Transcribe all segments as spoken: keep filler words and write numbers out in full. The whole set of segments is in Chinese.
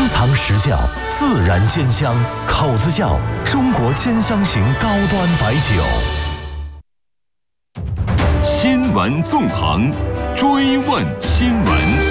藏实窖，自然鲜香，口子窖，中国兼香型高端白酒。 新闻纵横，追问新闻。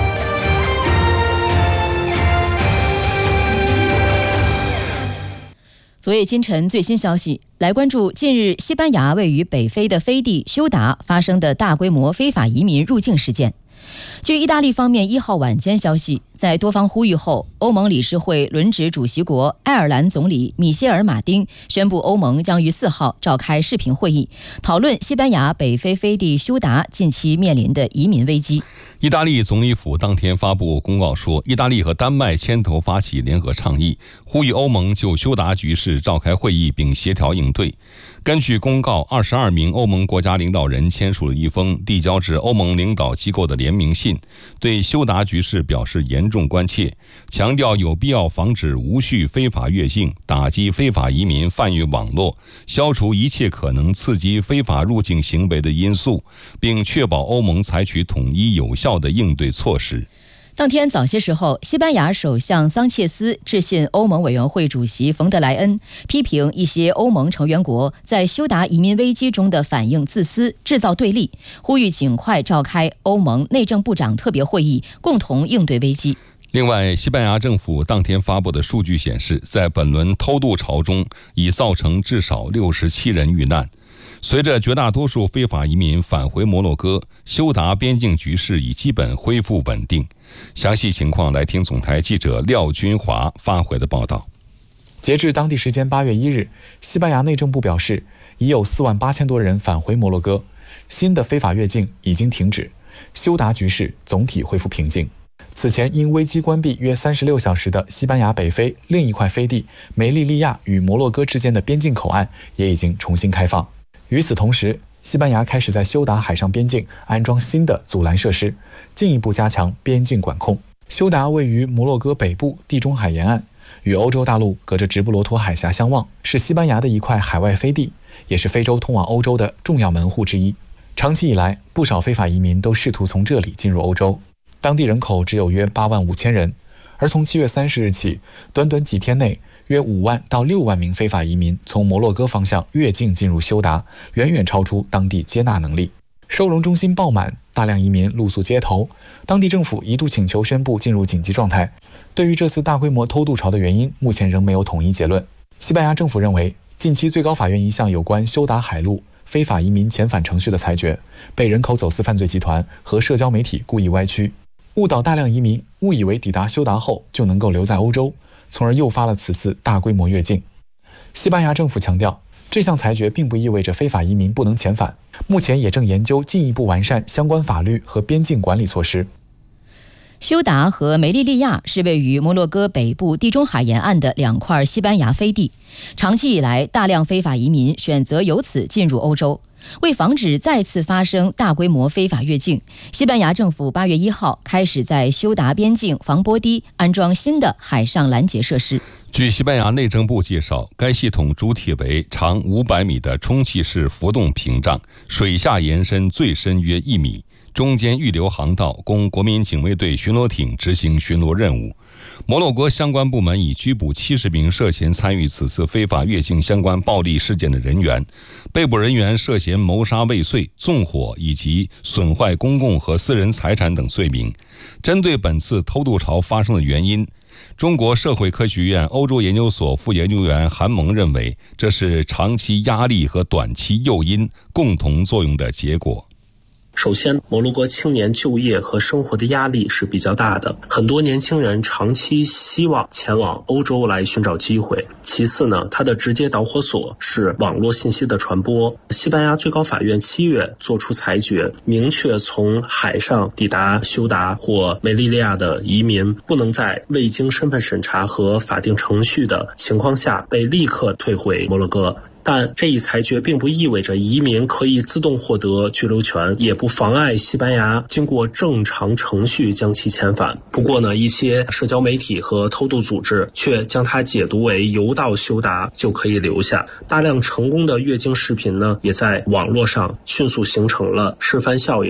昨夜今晨最新消息，来关注近日西班牙位于北非的飞地休达发生的大规模非法移民入境事件。据意大利方面一号晚间消息，在多方呼吁后，欧盟理事会轮值主席国爱尔兰总理米歇尔·马丁宣布，欧盟将于四号召开视频会议，讨论西班牙北非飞地休达近期面临的移民危机。 意大利总理府当天发布公告说，意大利和丹麦牵头发起联合倡议，呼吁欧盟就休达局势召开会议并协调应对。根据公告，二十二名欧盟国家领导人签署了一封递交至欧盟领导机构的联名信，对休达局势表示严重关切，强调有必要防止无序非法越境，打击非法移民贩运网络，消除一切可能刺激非法入境行为的因素，并确保欧盟采取统一有效的应对措施。 当天早些时候，西班牙首相桑切斯致信欧盟委员会主席冯德莱恩，批评一些欧盟成员国在休达移民危机中的反应自私，制造对立，呼吁尽快召开欧盟内政部长特别会议，共同应对危机。 另外，西班牙政府当天发布的数据显示，在本轮偷渡潮中已造成至少六十七人遇难。随着绝大多数非法移民返回摩洛哥，休达边境局势已基本恢复稳定。详细情况来听总台记者廖军华发回的报道。 截至当地时间八月一日，西班牙内政部表示，已有四万八千多人返回摩洛哥，新的非法越境已经停止，休达局势总体恢复平静。此前因危机关闭约三十六小时的西班牙北非另一块飞地梅利利亚与摩洛哥之间的边境口岸也已经重新开放。与此同时，西班牙开始在休达海上边境安装新的阻拦设施，进一步加强边境管控。休达位于摩洛哥北部地中海沿岸，与欧洲大陆隔着直布罗陀海峡相望，是西班牙的一块海外飞地，也是非洲通往欧洲的重要门户之一。长期以来，不少非法移民都试图从这里进入欧洲。当地人口只有约八万五千人，而从七月三十日起，短短几天内，约五万到六万名非法移民从摩洛哥方向越境进入休达，远远超出当地接纳能力。收容中心爆满，大量移民露宿街头，当地政府一度请求宣布进入紧急状态。对于这次大规模偷渡潮的原因，目前仍没有统一结论。西班牙政府认为，近期最高法院一项有关休达海路非法移民遣返程序的裁决，被人口走私犯罪集团和社交媒体故意歪曲，误导大量移民误以为抵达休达后就能够留在欧洲，从而诱发了此次大规模越境。西班牙政府强调，这项裁决并不意味着非法移民不能遣返，目前也正研究进一步完善相关法律和边境管理措施。 休达和梅利利亚是位于摩洛哥北部地中海沿岸的两块西班牙飞地，长期以来，大量非法移民选择由此进入欧洲。为防止再次发生大规模非法越境，西班牙政府八月一号开始在休达边境防波堤安装新的海上拦截设施。 据西班牙内政部介绍，该系统主体为长五百米的充气式浮动屏障，水下延伸最深约一米，中间预留航道供国民警卫队巡逻艇执行巡逻任务。摩洛哥相关部门已拘捕七十名涉嫌参与此次非法越境相关暴力事件的人员，被捕人员涉嫌谋杀未遂、纵火以及损坏公共和私人财产等罪名。针对本次偷渡潮发生的原因，中国社会科学院欧洲研究所副研究员韩萌认为，这是长期压力和短期诱因共同作用的结果。 首先，摩洛哥青年就业和生活的压力是比较大的，很多年轻人长期希望前往欧洲来寻找机会。其次呢，它的直接导火索是网络信息的传播。西班牙最高法院七月作出裁决，明确从海上抵达休达或梅利利亚的移民不能在未经身份审查和法定程序的情况下被立刻退回摩洛哥。但这一裁决并不意味着移民可以自动获得居留权，也不妨碍西班牙经过正常程序将其遣返。不过呢，一些社交媒体和偷渡组织却将它解读为游到休达就可以留下。大量成功的越境视频呢，也在网络上迅速形成了示范效应。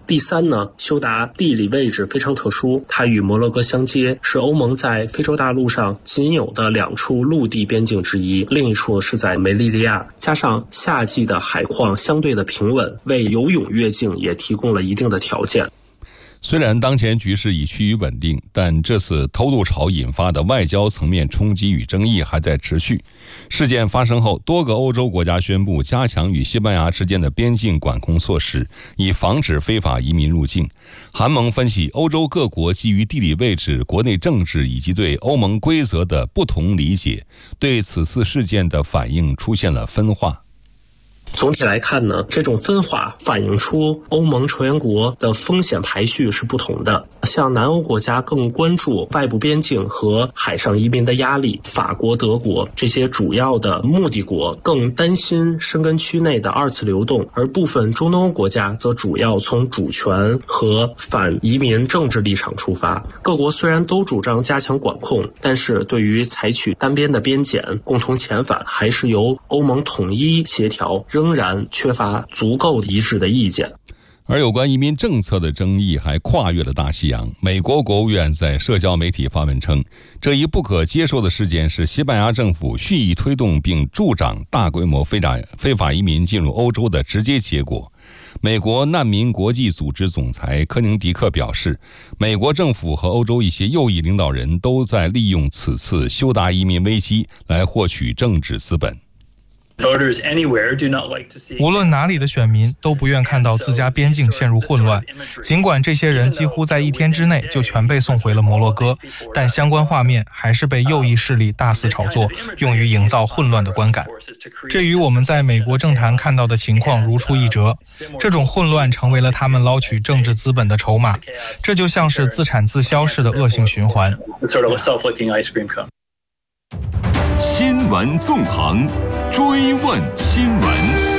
第三呢，休达地理位置非常特殊，它与摩洛哥相接，是欧盟在非洲大陆上仅有的两处陆地边境之一，另一处是在梅利利亚。加上夏季的海况相对的平稳，为游泳越境也提供了一定的条件。 虽然当前局势已趋于稳定，但这次偷渡潮引发的外交层面冲击与争议还在持续。事件发生后，多个欧洲国家宣布加强与西班牙之间的边境管控措施，以防止非法移民入境。韩盟分析，欧洲各国基于地理位置、国内政治以及对欧盟规则的不同理解，对此次事件的反应出现了分化。 总体来看呢，这种分化反映出欧盟成员国的风险排序是不同的。像南欧国家更关注外部边境和海上移民的压力，法国、德国这些主要的目的国更担心申根区内的二次流动，而部分中东欧国家则主要从主权和反移民政治立场出发。各国虽然都主张加强管控，但是对于采取单边的边检、共同遣返，还是由欧盟统一协调，仍然缺乏足够一致的意见。 而有关移民政策的争议还跨越了大西洋。美国国务院在社交媒体发文称，这一不可接受的事件是西班牙政府蓄意推动并助长大规模非法非法移民进入欧洲的直接结果。美国难民国际组织总裁科宁迪克表示，美国政府和欧洲一些右翼领导人都在利用此次休达移民危机来获取政治资本。 无论哪里的选民都不愿看到自家边境陷入混乱，尽管这些人几乎在一天之内就全被送回了摩洛哥，但相关画面还是被右翼势力大肆炒作，用于营造混乱的观感。这与我们在美国政坛看到的情况如出一辙，这种混乱成为了他们捞取政治资本的筹码，这就像是自产自销式的恶性循环。 新闻纵横，追问新闻。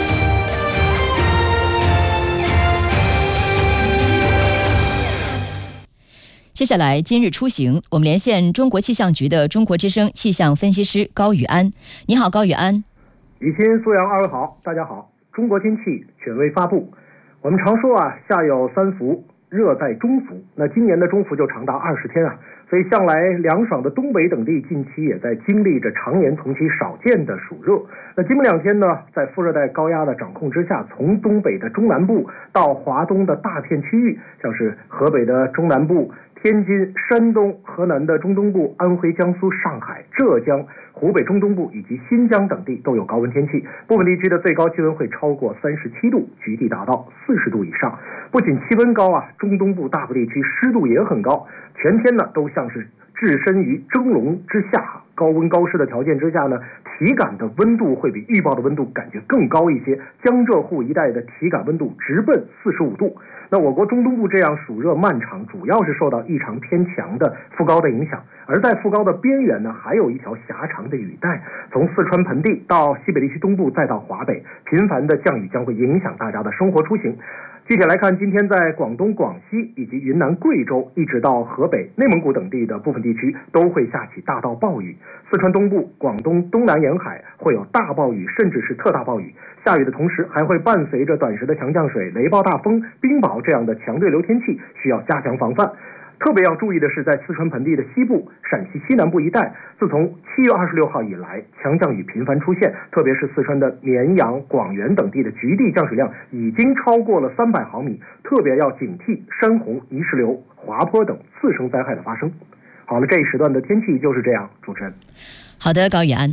接下来今日出行，我们连线中国气象局的中国之声气象分析师高宇安。你好，高宇安。 雨欣、苏阳二位好，大家好。中国天气权威发布。我们常说啊，夏有三伏，热在中伏。那今年的中伏就长达二十天啊。所以向来凉爽的东北等地近期也在经历着常年同期少见的暑热。那今明两天呢，在副热带高压的掌控之下，从东北的中南部到华东的大片区域，像是河北的中南部、天津、山东、河南的中东部、安徽、江苏、上海、浙江、湖北中东部以及新疆等地都有高温天气，部分地区的最高气温会超过三十七度，局地达到四十度以上。不仅气温高啊，中东部大部地区湿度也很高，全天呢都像是置身于蒸笼之下，高温高湿的条件之下呢，体感的温度会比预报的温度感觉更高一些，江浙沪一带的体感温度直奔四十五度。那我国中东部这样暑热漫长，主要是受到异常偏强的副高的影响，而在副高的边缘呢，还有一条狭长的雨带，从四川盆地到西北地区东部，再到华北，频繁的降雨将会影响大家的生活出行。具体来看，今天在广东、广西以及云南、贵州，一直到河北、内蒙古等地的部分地区都会下起大到暴雨。四川东部、广东东南沿海会有大暴雨，甚至是特大暴雨。下雨的同时，还会伴随着短时的强降水、雷暴大风、冰雹这样的强对流天气，需要加强防范。特别要注意的是，在四川盆地的西部、陕西西南部一带，自从七月二十六号以来，强降雨频繁出现，特别是四川的绵阳、广元等地的局地降水量已经超过了三百毫米，特别要警惕山洪、泥石流、滑坡等次生灾害的发生。好了，这一时段的天气就是这样，主持人。 好的，高宇安。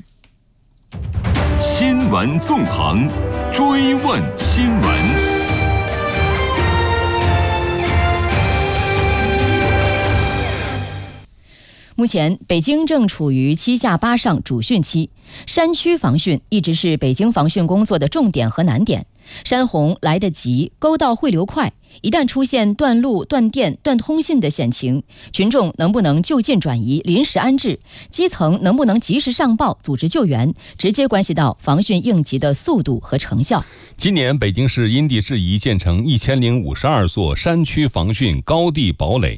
新闻纵横，追问新闻。 目前，北京正处于七下八上主汛期，山区防汛一直是北京防汛工作的重点和难点。山洪来得急，沟道汇流快，一旦出现断路、断电、断通信的险情，群众能不能就近转移、临时安置，基层能不能及时上报、组织救援，直接关系到防汛应急的速度和成效。 今年，北京市因地制宜建成一千零五十二座山区防汛高地堡垒。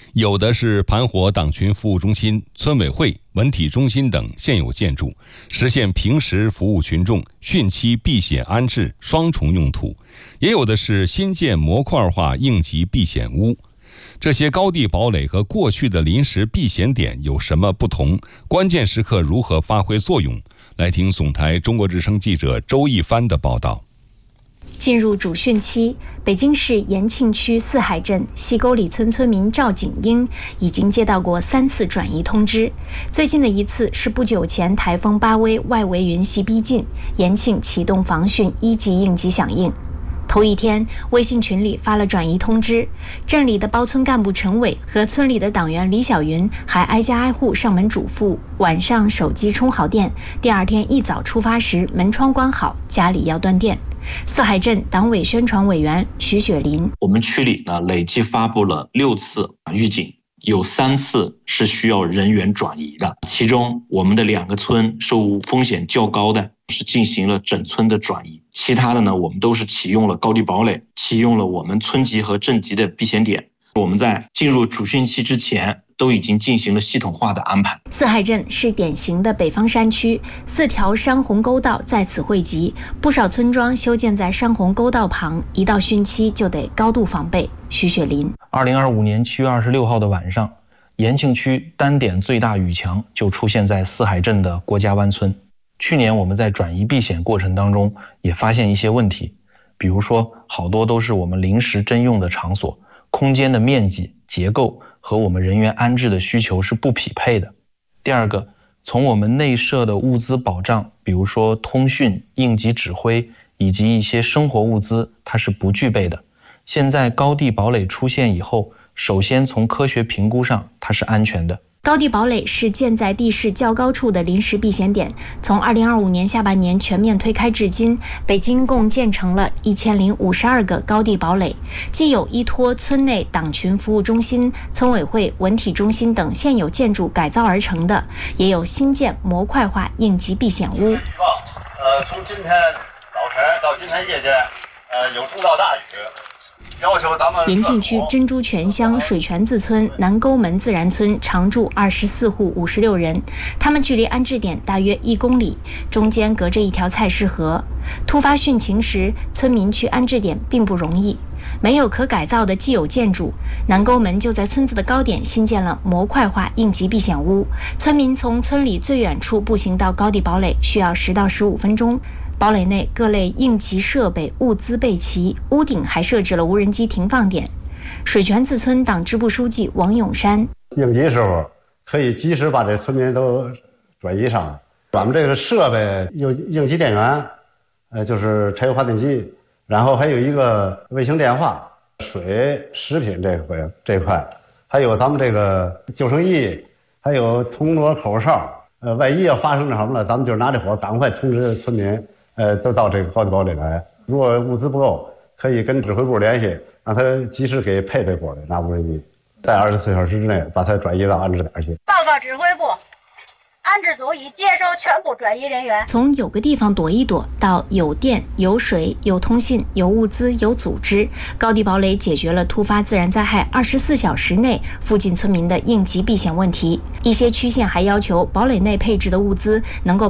有的是盘活党群服务中心、村委会、文体中心等现有建筑，实现平时服务群众、汛期避险安置双重用途；也有的是新建模块化应急避险屋。这些高地堡垒和过去的临时避险点有什么不同？关键时刻如何发挥作用？来听总台中国之声记者周一帆的报道。 进入主汛期，北京市延庆区四海镇西沟里村村民赵景英已经接到过三次转移通知。最近的一次是不久前台风巴威外围云系逼近，延庆启动防汛一级应急响应。头一天，微信群里发了转移通知，镇里的包村干部陈伟和村里的党员李小云还挨家挨户上门嘱咐，晚上手机充好电，第二天一早出发时门窗关好，家里要断电。四海镇党委宣传委员徐雪林： 我们区里呢累计发布了六次预警，有三次是需要人员转移的，其中我们的两个村受风险较高的是进行了整村的转移，其他的呢我们都是启用了高地堡垒，启用了我们村级和镇级的避险点。我们在进入主汛期之前都已经进行了系统化的安排。 四海镇是典型的北方山区，四条山洪沟道在此汇集，不少村庄修建在山洪沟道旁，一到汛期就得高度防备。徐雪林： 二零二五年七月二十六号的晚上，延庆区单点最大雨强就出现在四海镇的郭家湾村。去年我们在转移避险过程当中也发现一些问题，比如说好多都是我们临时征用的场所，空间的面积、结构和我们人员安置的需求是不匹配的。第二个，从我们内设的物资保障，比如说通讯、应急指挥以及一些生活物资，它是不具备的。现在高地堡垒出现以后，首先从科学评估上它是安全的。 高地堡垒是建在地势较高处的临时避险点，从二零二五年下半年全面推开至今，北京共建成了一千零五十二个高地堡垒，既有依托村内党群服务中心、村委会、文体中心等现有建筑改造而成的，也有新建模块化应急避险屋。 呃，从今天早晨到今天夜间，呃，有中到大雨。 延庆区珍珠泉乡水泉子村南沟门自然村常住二十四户五十六人，他们距离安置点大约一公里，中间隔着一条菜市河。突发汛情时，村民去安置点并不容易，没有可改造的既有建筑，南沟门就在村子的高点新建了模块化应急避险屋。村民从村里最远处步行到高地堡垒需要十到十五分钟。堡垒内各类应急设备物资备齐，屋顶还设置了无人机停放点。水泉子村党支部书记王永山： 应急时候可以及时把这村民都转移上。咱们这个设备有应急电源，呃，就是柴油发电机，然后还有一个卫星电话、水、食品这块这块，还有咱们这个救生衣，还有铜锣口哨。呃，万一要发生什么了，咱们就拿这火赶快通知村民。呃，都到这个高地堡垒来。如果物资不够，可以跟指挥部联系，让他及时给配备过来，拿无人机，在二十四小时之内把它转移到安置点去。 报告指挥部，安置组已接收全部转移人员。 从有个地方躲一躲到有电、有水、有通信、有物资、有组织，高地堡垒解决了突发自然灾害二十四小时内附近村民的应急避险问题。一些区县还要求堡垒内配置的物资能够